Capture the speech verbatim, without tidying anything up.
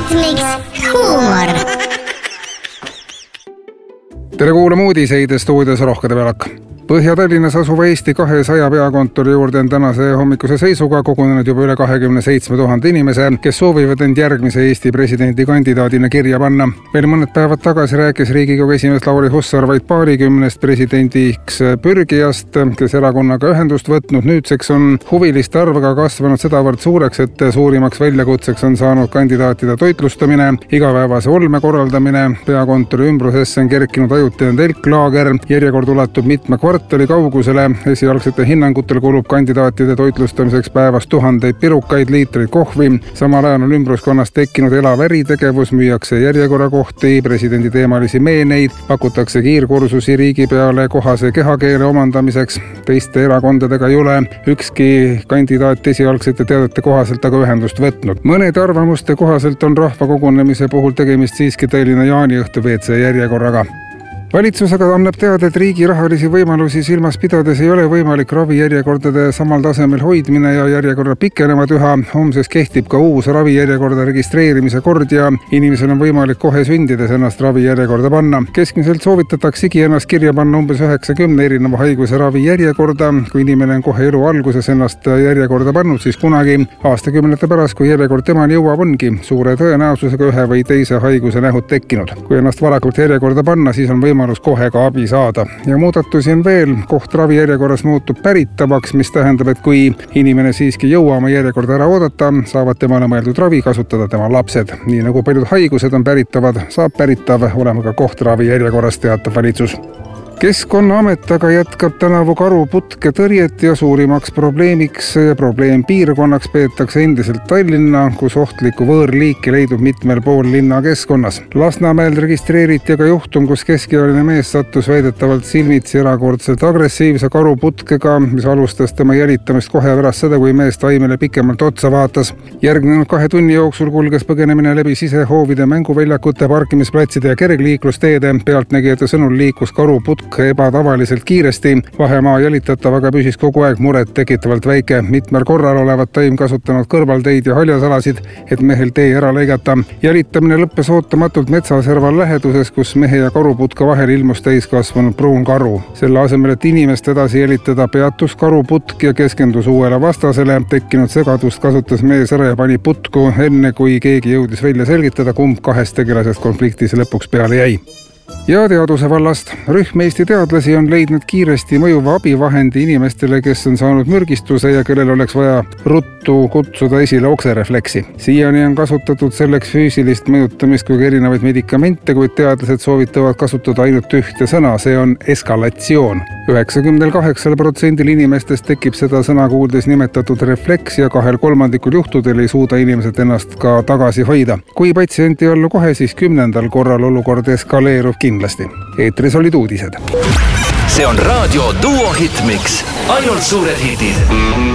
Hitmix huumor. Tere kuulama uudiseid stuudios Rohke Velak. Põhja-Tallinnas asuva Eesti kahesaja peakontori juurde on tänase hommikuse seisuga kogunenud juba üle kahekümne seitsme tuhande inimese, kes soovivad end järgmise Eesti presidendi kandidaadina kirja panna. Veel mõned päevad tagasi rääkis Riigikogu esimees Lauri Hussar vaid paarikümnest presidendiks pürgijast, kes erakonnaga ühendust võtnud. Nüüdseks on huviliste arv aga kasvanud sedavõrd suureks, et suurimaks väljakutseks on saanud kandidaatide toitlustamine, igapäevase olme korraldamine. Peakontori ümbrusesse on kerkinud ajutine telklaager, järjekord ulatub mitme kvartali kvartali kaugusele. Esialgsete hinnangutel kulub kandidaatide toitlustamiseks päevas tuhandeid pirukaid, liitreid kohvi. Samal ajal on ümbruskonnas tekkinud elav äritegevus, müüakse järjekorrakohti, presidendi teemalisi meeneid, pakutakse kiirkursusi riigi peale kohase kehakeele omandamiseks. Teiste erakondadega ei ole ükski kandidaat esialgsete teadete kohaselt aga ühendust võtnud. Mõnede arvamuste kohaselt on rahvakogunemise puhul tegemist siiski tõeline jaaniõhtu V C järjekorraga. Valitsus aga annab teada, et riigi rahalisi võimalusi silmas pidades ei ole võimalik ravijärjekordade samal tasemel hoidmine ja järjekorra pikenevad üha. Homsest kehtib ka uus ravijärjekorda registreerimise kord ja inimesel on võimalik kohe sündides ennast ravijärjekorda panna. Keskmiselt soovitataksegi ennast kirja panna umbes üheksakümne erineva haiguse ravijärjekorda. Kui inimene on kohe elu alguses ennast järjekorda pannud, siis kunagi aastakümnete pärast, kui järjekord temani jõuab, ongi suure tõenäosusega ühe või teise haiguse nähud tekkinud. Kui ennast varakult järjekorda panna, siis on võimalik võimalus kohe ka abi saada. Ja muudatusi on veel. Koht ravijärjekorras muutub päritavaks, mis tähendab, et kui inimene siiski jõua oma järjekorda ära oodata, saavad temale mõeldud ravi kasutada tema lapsed. Nii nagu paljud haigused on päritavad, saab päritav olema ka koht ravijärjekorras, teatab valitsus. Keskkonnaamet aga jätkab tänavu karuputke tõrjet ja suurimaks probleemiks probleempiirkonnaks peetakse endiselt Tallinna, kus ohtlikku võõrliiki leidub mitmel pool linna keskkonnas. Lasnamäel registreeriti aga juhtum, kus keskealine mees sattus väidetavalt silmitsi erakordselt agressiivse karuputkega, mis alustas tema jälitamist kohe pärast seda, kui mees taimele pikemalt otsa vaatas. Järgnenud kahe tunni jooksul kulges põgenemine läbi sisehoovide, mänguväljakute, parkimisplatside ja kergliiklusteede. Pealtnägijate sõnul liikus karuputk ebatavaliselt kiiresti. Vahemaa jälitatav aga püsis kogu aeg muret tekitavalt väike. Mitmel korral olevat taim kasutanud kõrvalteid ja haljasalasid, et mehel tee ära lõigata. Jälitamine lõppes ootamatult metsaserval läheduses, kus mehe ja karuputka vahel ilmus täiskasvanud pruun karu. Selle asemel, et inimest edasi jälitada, peatus karuputk ja keskendus uuele vastasele. Tekkinud segadust kasutas mees ära ja pani putku, enne kui keegi jõudis välja selgitada, kumb kahest tegelasest konfliktis lõpuks peale jäi. Ja teaduse vallast. Rühm Eesti teadlasi on leidnud kiiresti mõjuva abivahendi inimestele, kes on saanud mürgistuse ja kellel oleks vaja ruttu kutsuda esile okserefleksi. Siiani on kasutatud selleks füüsilist mõjutamist kui erinevaid medikamente, kuid teadlased soovitavad kasutada ainult ühte sõna, see on eskalatsioon. üheksakümne kaheksa protsendil inimestest tekib seda sõna kuuldes nimetatud refleks ja kahel kolmandikul juhtudel ei suuda inimesed ennast ka tagasi hoida. Kui patsient ei allu kohe, siis kümnendal korral olukord eskaleerub kindlasti. Eetris olid uudised. See on raadio Duo Hitmix. Ainult suured hitid.